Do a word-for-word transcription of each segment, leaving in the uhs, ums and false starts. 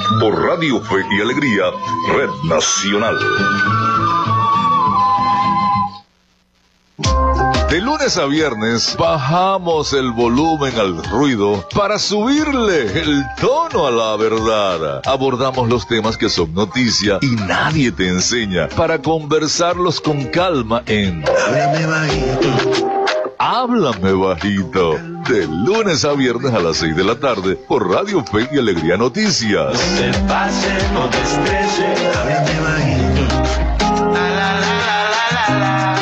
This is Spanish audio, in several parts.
por Radio Fe y Alegría, Red Nacional. De lunes a viernes bajamos el volumen al ruido para subirle el tono a la verdad. Abordamos los temas que son noticia y nadie te enseña para conversarlos con calma en Háblame Bajito. Háblame Bajito. De lunes a viernes a las seis de la tarde por Radio Fe y Alegría Noticias. No te pase, no te estreses. Háblame Bajito. La, la, la, la, la, la.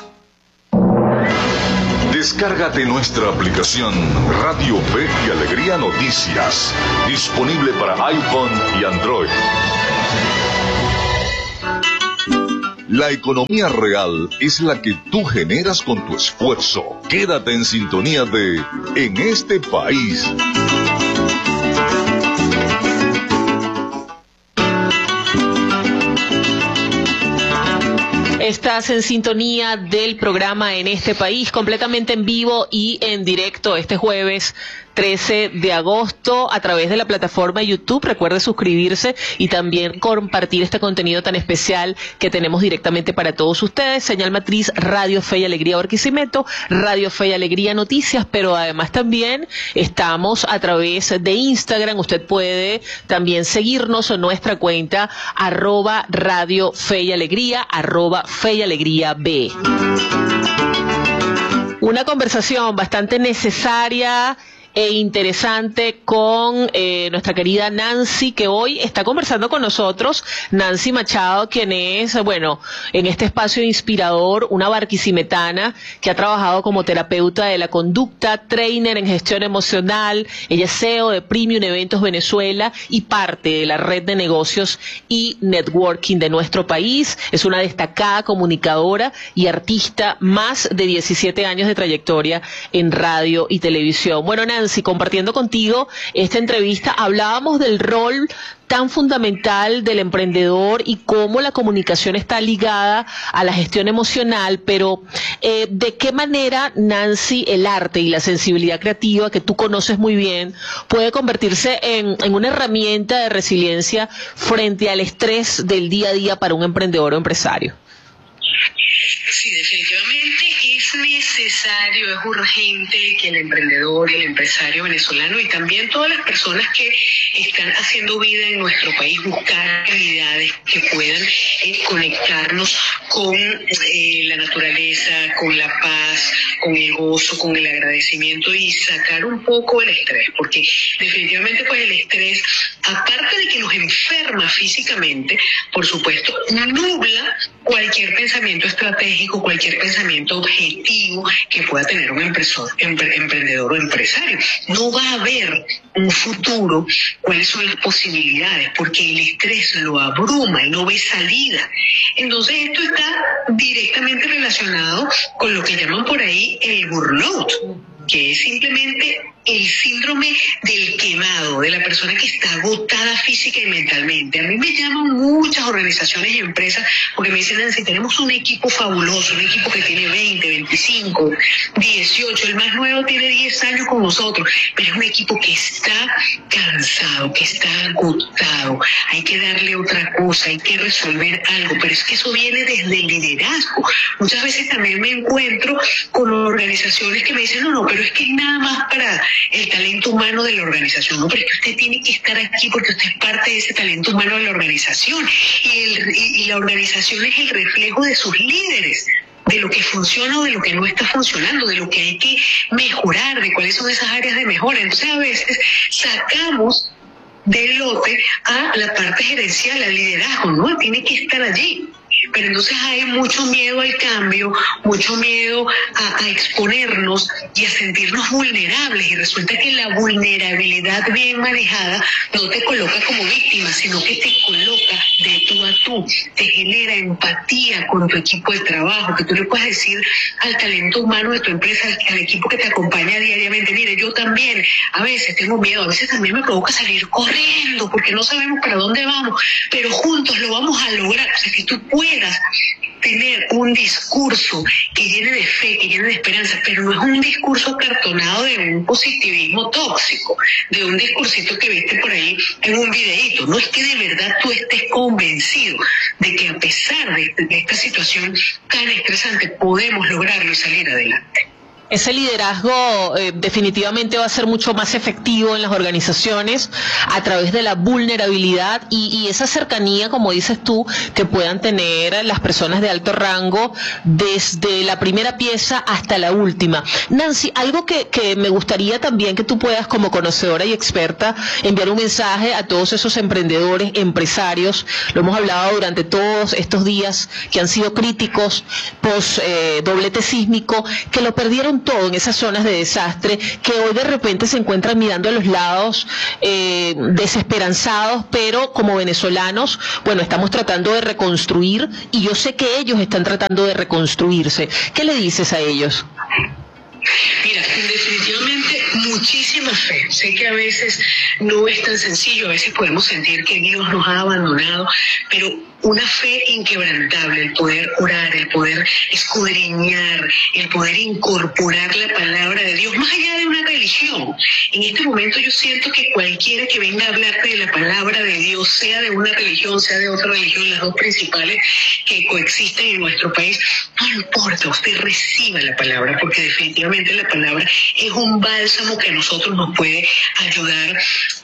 Descárgate nuestra aplicación Radio Fe y Alegría Noticias, disponible para iPhone y Android. La economía real es la que tú generas con tu esfuerzo. Quédate en sintonía de En este país. Estás en sintonía del programa En este país, completamente en vivo y en directo este jueves trece de agosto a través de la plataforma YouTube. Recuerde suscribirse y también compartir este contenido tan especial que tenemos directamente para todos ustedes. Señal matriz Radio Fe y Alegría Barquisimeto, Radio Fe y Alegría Noticias, pero además también estamos a través de Instagram. Usted puede también seguirnos en nuestra cuenta arroba Radio Fe y Alegría, arroba Fe y Alegría B. Una conversación bastante necesaria e interesante con eh, nuestra querida Nancy, que hoy está conversando con nosotros. Nancy Machado, quien es, bueno, en este espacio inspirador, una barquisimetana que ha trabajado como terapeuta de la conducta, trainer en gestión emocional. Ella es C E O de Premium Eventos Venezuela y parte de la red de negocios y networking de nuestro país. Es una destacada comunicadora y artista, más de diecisiete años de trayectoria en radio y televisión. Bueno, Nancy, Nancy, compartiendo contigo esta entrevista, hablábamos del rol tan fundamental del emprendedor y cómo la comunicación está ligada a la gestión emocional, pero eh, ¿de qué manera, Nancy, el arte y la sensibilidad creativa que tú conoces muy bien puede convertirse en, en una herramienta de resiliencia frente al estrés del día a día para un emprendedor o empresario? Sí, definitivamente es necesario, es urgente que el emprendedor, el empresario venezolano y también todas las personas que están haciendo vida en nuestro país buscar actividades que puedan eh, conectarnos con eh, la naturaleza, con la paz, con el gozo, con el agradecimiento y sacar un poco el estrés, porque definitivamente pues el estrés, aparte de que nos enferma físicamente, por supuesto, nubla cualquier pensamiento estratégico, cualquier pensamiento objetivo que pueda tener un empresor, empre, emprendedor o empresario. No va a haber un futuro, cuáles son las posibilidades, porque el estrés lo abruma y no ve salida. Entonces esto está directamente relacionado con lo que llaman por ahí el burnout, que es simplemente el síndrome del quemado, de la persona que está agotada física y mentalmente. A mí me llaman muchas organizaciones y empresas porque me dicen, Nancy, tenemos un equipo fabuloso, un equipo que tiene veinte, veinticinco, dieciocho, el más nuevo tiene diez años con nosotros, pero es un equipo que está cansado, que está agotado, hay que darle otra cosa, hay que resolver algo, pero es que eso viene desde el liderazgo. Muchas veces también me encuentro con organizaciones que me dicen, no, no, pero es que es nada más para el talento humano de la organización. No, pero es que usted tiene que estar aquí porque usted es parte de ese talento humano de la organización y, el, y, y la organización es el reflejo de sus líderes, de lo que funciona o de lo que no está funcionando, de lo que hay que mejorar, de cuáles son esas áreas de mejora. Entonces a veces sacamos del lote a la parte gerencial, al liderazgo, ¿no? Tiene que estar allí. Pero entonces hay mucho miedo al cambio, mucho miedo a, a exponernos y a sentirnos vulnerables, y resulta que la vulnerabilidad bien manejada no te coloca como víctima, sino que te coloca de tú a tú, te genera empatía con tu equipo de trabajo, que tú le puedes decir al talento humano de tu empresa, al, al equipo que te acompaña diariamente, mire, yo también a veces tengo miedo, a veces también me provoca salir corriendo porque no sabemos para dónde vamos, pero juntos lo vamos a lograr. O sea, que tú puedes puedas tener un discurso que llene de fe, que llene de esperanza, pero no es un discurso cartonado de un positivismo tóxico, de un discursito que viste por ahí en un videíto. No, es que de verdad tú estés convencido de que a pesar de, de esta situación tan estresante podemos lograrlo y salir adelante. Ese liderazgo eh, definitivamente va a ser mucho más efectivo en las organizaciones a través de la vulnerabilidad y, y esa cercanía, como dices tú, que puedan tener las personas de alto rango desde la primera pieza hasta la última. Nancy, algo que, que me gustaría también que tú puedas, como conocedora y experta, enviar un mensaje a todos esos emprendedores, empresarios, lo hemos hablado durante todos estos días que han sido críticos post eh, doblete sísmico, que lo perdieron todo en esas zonas de desastre, que hoy de repente se encuentran mirando a los lados eh, desesperanzados, pero como venezolanos, bueno, estamos tratando de reconstruir y yo sé que ellos están tratando de reconstruirse. ¿Qué le dices a ellos? Mira, definitivamente muchísima fe. Sé que a veces no es tan sencillo, a veces podemos sentir que Dios nos ha abandonado, pero una fe inquebrantable, el poder orar, el poder escudriñar, el poder incorporar la palabra de Dios, más allá de una religión. En este momento yo siento que cualquiera que venga a hablarte de la palabra de Dios, sea de una religión, sea de otra religión, las dos principales que coexisten en nuestro país, no importa, usted reciba la palabra, porque definitivamente la palabra es un bálsamo que a nosotros nos puede ayudar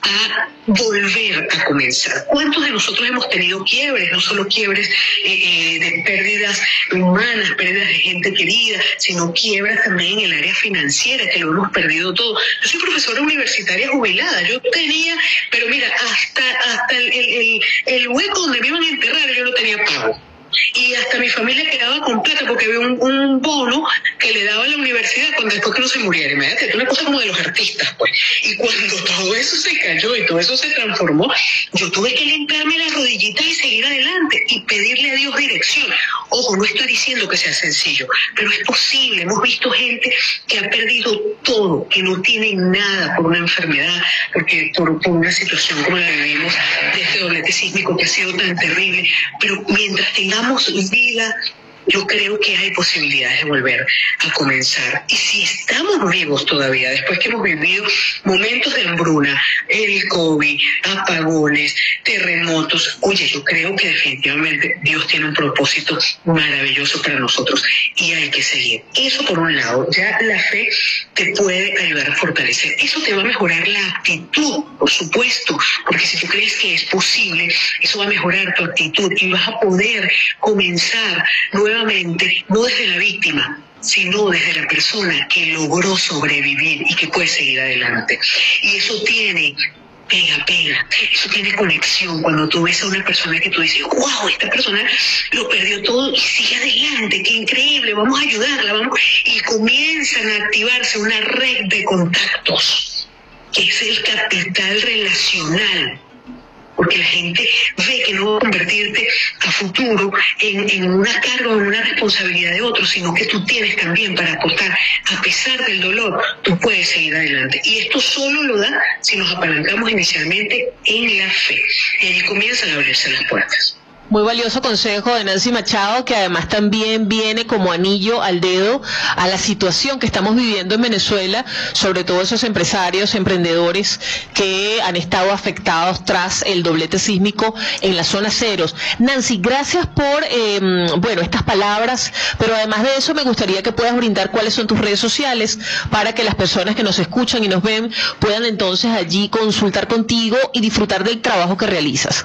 a volver a comenzar. ¿Cuántos de nosotros hemos tenido quiebres? No solo quiebres eh, eh, de pérdidas humanas, pérdidas de gente querida, sino quiebras también en el área financiera, que lo hemos perdido todo. Yo soy profesora universitaria jubilada, yo tenía, pero mira, hasta, hasta el, el, el hueco donde me iban a enterrar yo no tenía pago. Y hasta mi familia quedaba con plata porque había un, un bono que le daba a la universidad cuando después que no se muriera. Imagínate, una cosa como de los artistas, pues. Y cuando todo eso se cayó y todo eso se transformó, yo tuve que limpiarme las rodillitas y seguir adelante y pedirle a Dios dirección. Ojo, no estoy diciendo que sea sencillo, pero es posible. Hemos visto gente que ha perdido todo, que no tiene nada por una enfermedad, porque por, por una situación como la que vivimos de este doblete sísmico que ha sido tan terrible. Pero mientras tengamos vida, yo creo que hay posibilidades de volver a comenzar. Y si estamos vivos todavía, después que hemos vivido momentos de hambruna, el COVID, apagones, terremotos, oye, yo creo que definitivamente Dios tiene un propósito maravilloso para nosotros y hay que seguir. Eso por un lado, ya la fe te puede ayudar a fortalecer. Eso te va a mejorar la actitud, por supuesto, porque si tú crees que es posible, eso va a mejorar tu actitud y vas a poder comenzar nuevamente, no desde la víctima, sino desde la persona que logró sobrevivir y que puede seguir adelante. Y eso tiene pega, pega, eso tiene conexión. Cuando tú ves a una persona que tú dices, wow, esta persona lo perdió todo y sigue adelante, qué increíble, vamos a ayudarla, vamos, y comienzan a activarse una red de contactos, que es el capital relacional. Porque la gente ve que no va a convertirte a futuro en, en una carga o en una responsabilidad de otro, sino que tú tienes también para aportar. A pesar del dolor, tú puedes seguir adelante. Y esto solo lo da si nos apalancamos inicialmente en la fe. Y ahí comienzan a abrirse las puertas. Muy valioso consejo de Nancy Machado, que además también viene como anillo al dedo a la situación que estamos viviendo en Venezuela, sobre todo esos empresarios, emprendedores que han estado afectados tras el doblete sísmico en las zonas ceros. Nancy, gracias por eh, bueno estas palabras, pero además de eso me gustaría que puedas brindar cuáles son tus redes sociales para que las personas que nos escuchan y nos ven puedan entonces allí consultar contigo y disfrutar del trabajo que realizas.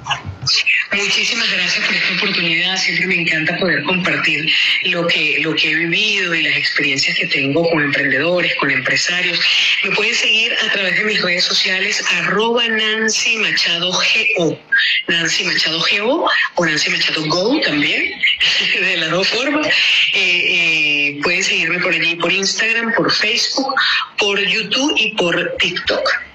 Muchísimas gracias por esta oportunidad. Siempre me encanta poder compartir lo que lo que he vivido y las experiencias que tengo con emprendedores, con empresarios. Me pueden seguir a través de mis redes sociales, arroba Nancy Machado Go, Nancy Machado Go o Nancy Machado Go también, de las dos formas. Eh, eh, pueden seguirme por allí, por Instagram, por Facebook, por YouTube y por TikTok.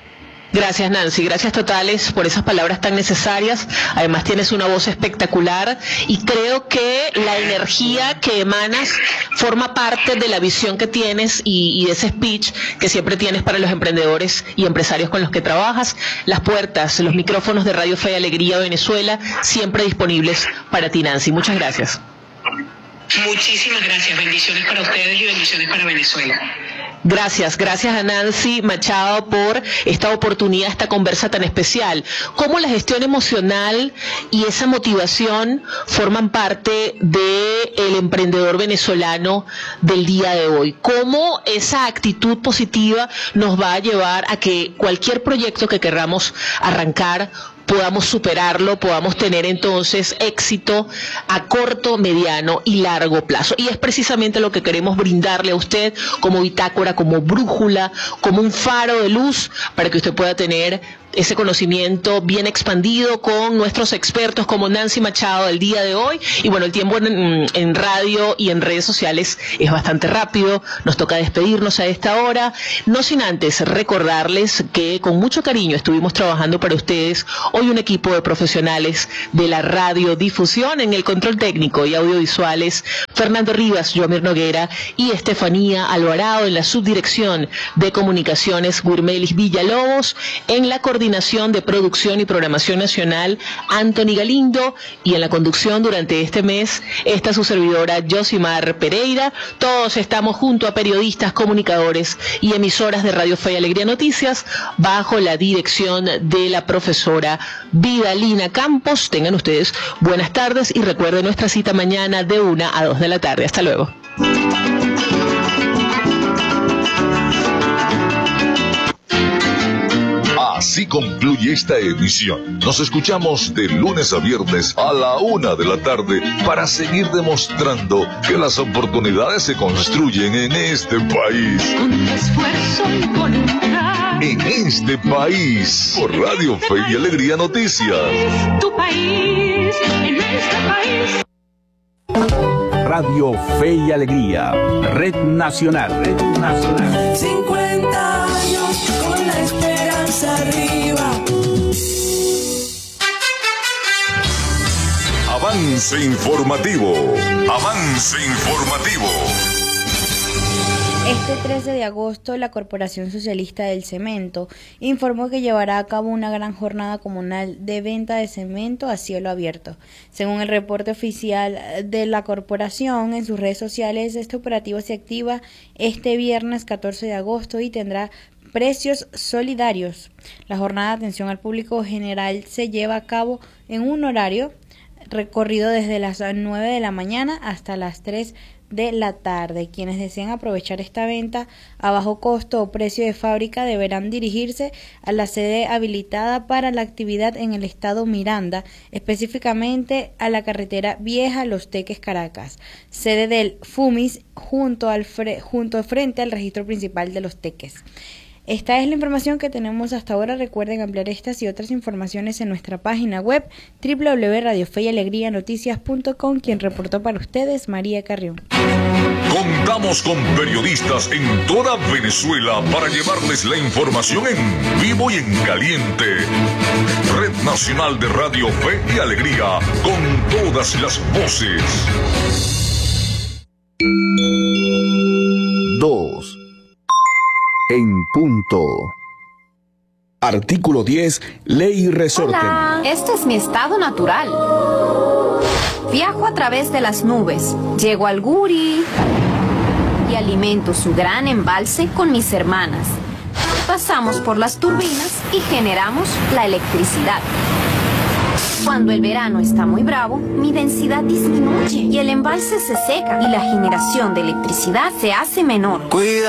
Gracias, Nancy, gracias totales por esas palabras tan necesarias. Además tienes una voz espectacular y creo que la energía que emanas forma parte de la visión que tienes y, y de ese speech que siempre tienes para los emprendedores y empresarios con los que trabajas. Las puertas, los micrófonos de Radio Fe y Alegría Venezuela siempre disponibles para ti, Nancy. Muchas gracias. Muchísimas gracias, bendiciones para ustedes y bendiciones para Venezuela. Gracias, gracias a Nancy Machado por esta oportunidad, esta conversa tan especial. ¿Cómo la gestión emocional y esa motivación forman parte del emprendedor venezolano del día de hoy? ¿Cómo esa actitud positiva nos va a llevar a que cualquier proyecto que queramos arrancar podamos superarlo, podamos tener entonces éxito a corto, mediano y largo plazo? Y es precisamente lo que queremos brindarle a usted como bitácora, como brújula, como un faro de luz para que usted pueda tener ese conocimiento bien expandido con nuestros expertos como Nancy Machado del día de hoy. Y bueno, el tiempo en, en radio y en redes sociales es bastante rápido, nos toca despedirnos a esta hora, no sin antes recordarles que con mucho cariño estuvimos trabajando para ustedes hoy un equipo de profesionales de la radiodifusión. En el control técnico y audiovisuales, Fernando Rivas, Joamir Noguera y Estefanía Alvarado. En la subdirección de comunicaciones, Guirmelis Villalobos. En la coordinación de producción y programación nacional, Anthony Galindo. Y en la conducción durante este mes está su servidora Josimar Pereira. Todos estamos junto a periodistas, comunicadores y emisoras de Radio Fe y Alegría Noticias bajo la dirección de la profesora Vidalina Campos. Tengan ustedes buenas tardes y recuerden nuestra cita mañana de una a dos de la tarde. Hasta luego. Así concluye esta emisión. Nos escuchamos de lunes a viernes a la una de la tarde para seguir demostrando que las oportunidades se construyen en este país. Con esfuerzo y voluntad. En este país, por Radio Fe y Alegría Noticias. Tu país, en este país. Radio Fe y Alegría, Red Nacional, Red Nacional. cincuenta años con la esperanza arriba. Avance informativo. Avance informativo. Este trece de agosto, la Corporación Socialista del Cemento informó que llevará a cabo una gran jornada comunal de venta de cemento a cielo abierto. Según el reporte oficial de la corporación en sus redes sociales, este operativo se activa este viernes catorce de agosto y tendrá precios solidarios. La jornada de atención al público general se lleva a cabo en un horario recorrido desde las nueve de la mañana hasta las tres de la tarde. Quienes deseen aprovechar esta venta a bajo costo o precio de fábrica deberán dirigirse a la sede habilitada para la actividad en el estado Miranda, específicamente a la carretera Vieja Los Teques Caracas, sede del FUMIS, junto al fre junto frente al registro principal de Los Teques. Esta es la información que tenemos hasta ahora. Recuerden ampliar estas y otras informaciones en nuestra página web doble u doble u doble u punto radio fe y alegría noticias punto com. Quien reportó para ustedes, María Carrión. Contamos con periodistas en toda Venezuela para llevarles la información en vivo y en caliente. Red Nacional de Radio Fe y Alegría, con todas las voces. Dos. En punto. Artículo diez, Ley Resorte. Hola, este es mi estado natural. Viajo a través de las nubes, llego al Guri y alimento su gran embalse con mis hermanas. Pasamos por las turbinas y generamos la electricidad. Cuando el verano está muy bravo, mi densidad disminuye y el embalse se seca y la generación de electricidad se hace menor. Cuida.